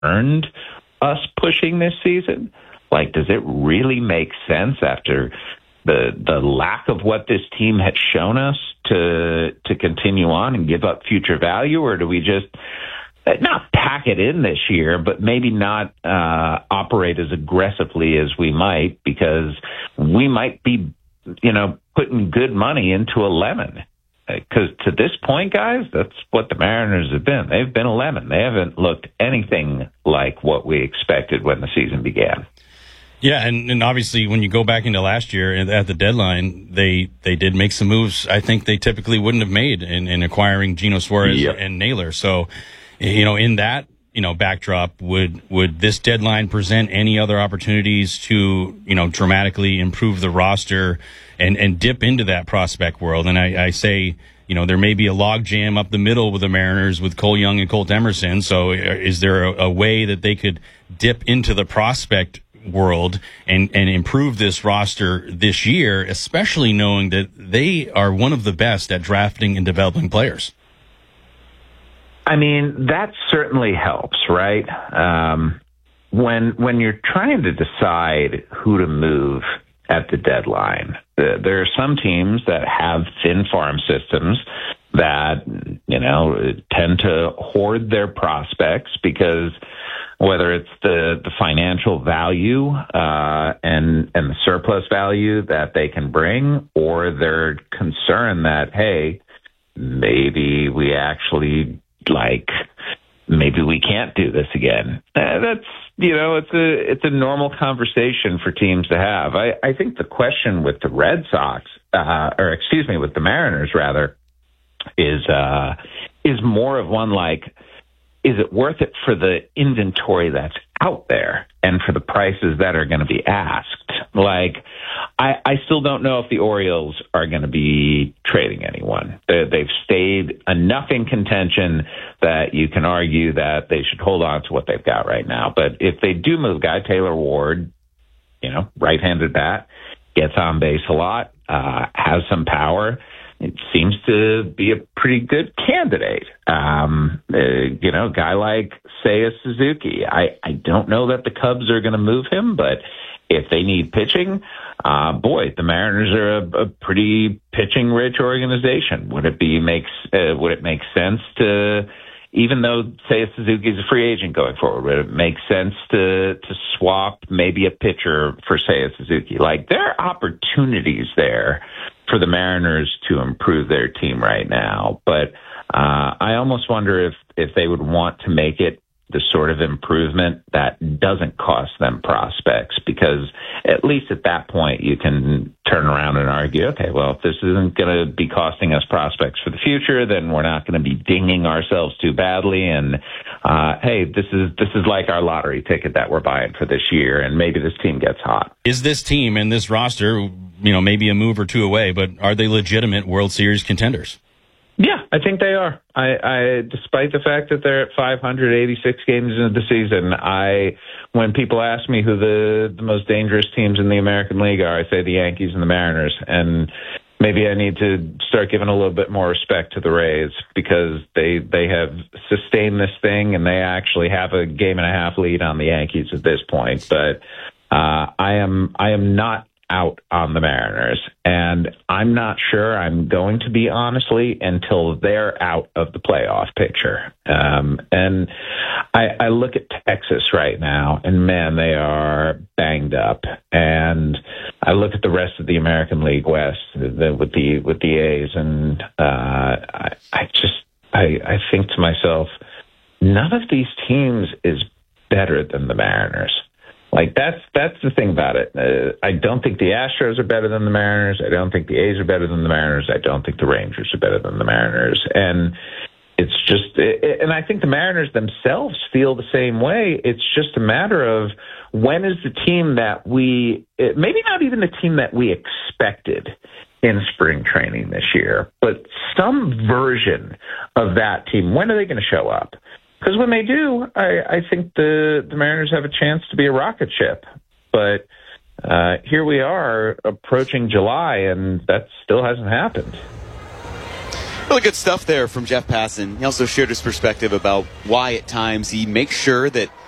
earned us pushing this season? Like, does it really make sense after the lack of what this team has shown us to continue on and give up future value, or do we just not pack it in this year, but maybe not operate as aggressively as we might, because we might be, putting good money into a lemon? Because to this point, guys, that's what the Mariners have been. They've been a lemon. They haven't looked anything like what we expected when the season began. Yeah, and obviously when you go back into last year at the deadline, they did make some moves I think they typically wouldn't have made in acquiring Geno Suarez and Naylor. So, in that, backdrop, would this deadline present any other opportunities to, dramatically improve the roster and dip into that prospect world? And I say, there may be a log jam up the middle with the Mariners with Cole Young and Colt Emerson. So is there a way that they could dip into the prospect world and improve this roster this year, especially knowing that they are one of the best at drafting and developing players? I mean, that certainly helps, right? When you're trying to decide who to move at the deadline, there are some teams that have thin farm systems that, tend to hoard their prospects because whether it's the financial value and the surplus value that they can bring, or they're concerned that, hey, maybe we actually maybe we can't do this again. That's, it's a normal conversation for teams to have. I think the question with the Red Sox, with the Mariners rather, is more of one like, is it worth it for the inventory that's out there and for the prices that are going to be asked? I still don't know if the Orioles are going to be trading anyone. They've stayed enough in contention that you can argue that they should hold on to what they've got right now. But if they do move guy Taylor Ward, right-handed bat, gets on base a lot, has some power, it seems to be a pretty good candidate. A guy like Seiya Suzuki. I don't know that the Cubs are going to move him, but if they need pitching, the Mariners are a pretty pitching-rich organization. Would it make sense to, even though Seiya Suzuki is a free agent going forward, would it make sense to swap maybe a pitcher for Seiya Suzuki? There are opportunities there for the Mariners to improve their team right now. But I almost wonder if they would want to make it the sort of improvement that doesn't cost them prospects, because at least at that point you can turn around and argue, okay, well, if this isn't going to be costing us prospects for the future, then we're not going to be dinging ourselves too badly. And hey, this is like our lottery ticket that we're buying for this year, and maybe this team gets hot. Is this team and this roster, maybe a move or two away, but are they legitimate World Series contenders? Yeah, I think they are. I despite the fact that they're at 586 games into the season, when people ask me who the most dangerous teams in the American League are, I say the Yankees and the Mariners. And maybe I need to start giving a little bit more respect to the Rays, because they have sustained this thing and they actually have a game and a half lead on the Yankees at this point. But I am not out on the Mariners, and I'm not sure I'm going to be, honestly, until they're out of the playoff picture. And I look at Texas right now, and man, they are banged up. And I look at the rest of the American League West with the A's, and I think to myself, none of these teams is better than the Mariners. That's the thing about it. I don't think the Astros are better than the Mariners. I don't think the A's are better than the Mariners. I don't think the Rangers are better than the Mariners. And it's just, and I think the Mariners themselves feel the same way. It's just a matter of when is the team that maybe not even the team that we expected in spring training this year, but some version of that team. When are they going to show up? Because when they do, I think the Mariners have a chance to be a rocket ship. But here we are approaching July, and that still hasn't happened. Really good stuff there from Jeff Passan. He also shared his perspective about why at times he makes sure that